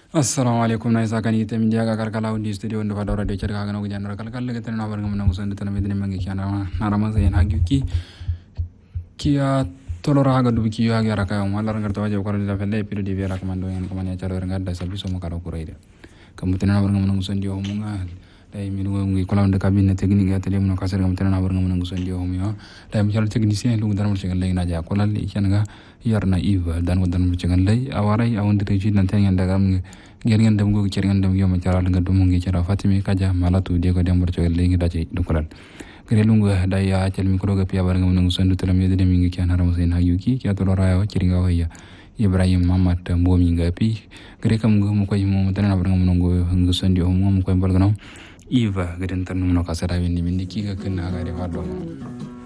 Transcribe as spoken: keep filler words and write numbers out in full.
assalamu alaikum na isa kani tem dia ga kala undi studio ndo fadora de cerga ga no janra kala kala ga tan na bar ngam na gusan tan medini mangi kana na ramaza yan hagyuki kiya tolora ga dubi kiya ga raka on wala rangar tawaje ko da felle pido di vera kamando yan kamanya charo rangar da sabi so mo kala ko reide kam tan na bar ngam na gusan dio mo nga day mi ngo ngi kolam de cabine technique ya tele mo kasar ngam tan na bar ngam na gusan dio mo yo day mi chal technicien lu dar mo cegal lay na ja ko lal yan ga yarna iva dan ko dan mo cegal lay awaray awon de ji nan tan yan daga ngeen ngeen dem go ci ngeen dem yoma ci ral nga dum ngi ci ra fatimi kaja malatu de ko dem ci le ngi dace du kolal gere lungu da ya ci mi ko ga piya bar nga ngu sandu telam yede dem ngi ci na ram sen ha yuki ci to rayo ci nga waya ibrahim mamad mbomi nga pi gere kam ngo mo koy mo tan na bar nga ngu ngu sandi o mo ko bal ganam iva gere tan no ka sara wi ni mi ki ga kana ga de fado